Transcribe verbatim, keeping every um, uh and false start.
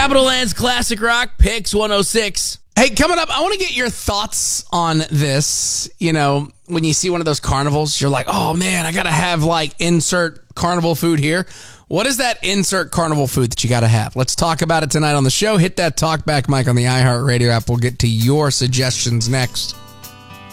Capital Lands Classic Rock Picks one oh six. Hey, coming up, I want to get your thoughts on this. You know, when you see one of those carnivals, you're like, oh man, I got to have like insert carnival food here. What is that insert carnival food that you got to have? Let's talk about it tonight on the show. Hit that talk back mic on the iHeartRadio app. We'll get to your suggestions next.